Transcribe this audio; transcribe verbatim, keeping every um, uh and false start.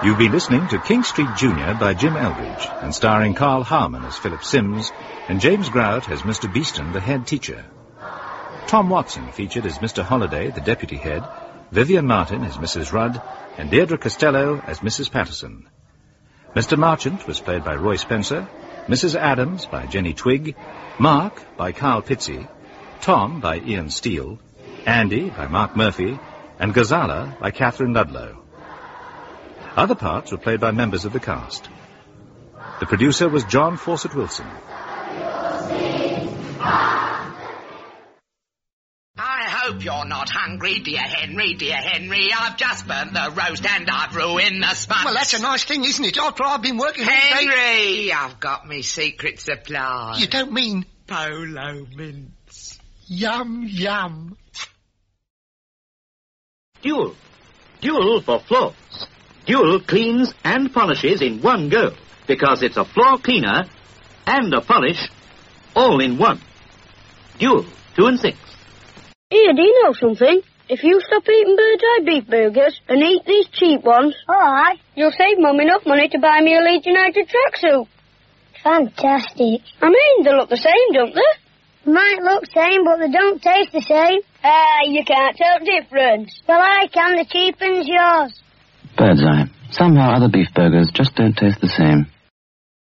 You've been listening to King Street Junior by Jim Eldridge, and starring Carl Harmon as Philip Sims and James Grout as Mister Beeston, the head teacher. Tom Watson featured as Mister Holliday, the deputy head, Vivian Martin as Missus Rudd, and Deirdre Costello as Missus Patterson. Mister Marchant was played by Roy Spencer, Missus Adams by Jenny Twigg, Mark by Carl Pitsey, Tom by Ian Steele, Andy by Mark Murphy, and Gazala by Catherine Ludlow. Other parts were played by members of the cast. The producer was John Fawcett Wilson. I hope you're not hungry, dear Henry, dear Henry. I've just burnt the roast and I've ruined the sponge. Well, that's a nice thing, isn't it? After I've been working all day... Henry, I've got me secret supply. You don't mean... Polo mints. Yum, yum. Dual. Dual for floors. Dual cleans and polishes in one go, because it's a floor cleaner and a polish all in one. Dual, two and six. Here, do you know something? If you stop eating bird's eye beef burgers and eat these cheap ones, alright, you'll save Mum enough money to buy me a Leeds United tracksuit. Fantastic. I mean, they look the same, don't they? Might look same, but they don't taste the same. Ah, you can't tell difference. Well, I can. The cheap one's yours. Bird's eye. Somehow other beef burgers just don't taste the same.